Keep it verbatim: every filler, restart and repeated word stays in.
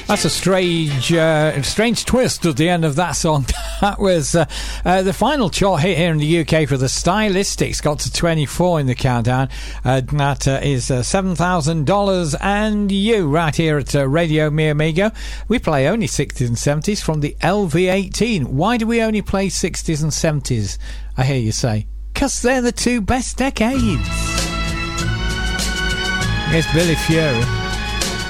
That's a strange, uh, strange twist at the end of that song. That was uh, uh, the final chart hit here in the U K for the Stylistics. Got to twenty-four in the countdown. Uh, that uh, is uh, seven thousand dollars and you right here at uh, Radio Mi Amigo. We play only sixties and seventies from the L V eighteen. Why do we only play sixties and seventies? I hear you say. Because they're the two best decades. It's Billy Fury.